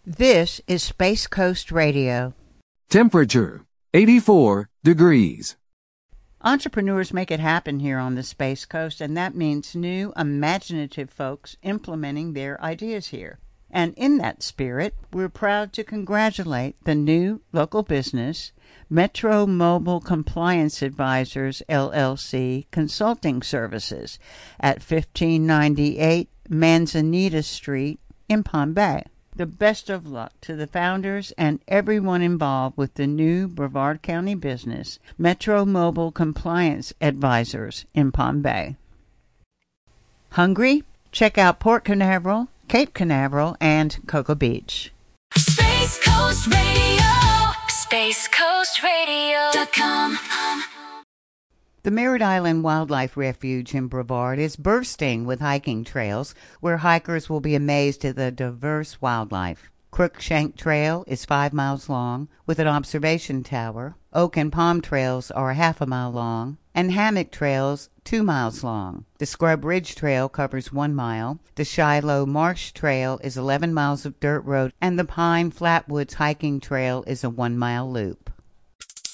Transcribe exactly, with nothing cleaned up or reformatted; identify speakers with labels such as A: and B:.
A: This is Space Coast Radio.
B: Temperature, eighty-four degrees.
A: Entrepreneurs make it happen here on the Space Coast, and that means new, imaginative folks implementing their ideas here. And in that spirit, we're proud to congratulate the new local business, Metro Mobile Compliance Advisors, L L C Consulting Services at fifteen ninety-eight Manzanita Street in Palm Bay. The best of luck to the founders and everyone involved with the new Brevard County business, Metro Mobile Compliance Advisors in Palm Bay. Hungry? Check out Port Canaveral, Cape Canaveral, and Cocoa Beach.
C: Space Coast Radio, space coast radio dot com.
A: The Merritt Island Wildlife Refuge in Brevard is bursting with hiking trails where hikers will be amazed at the diverse wildlife. Crookshank Trail is five miles long with an observation tower. Oak and Palm Trails are half a mile long, and Hammock Trails two miles long. The Scrub Ridge Trail covers one mile. The Shiloh Marsh Trail is eleven miles of dirt road, and the Pine Flatwoods Hiking Trail is a one-mile loop.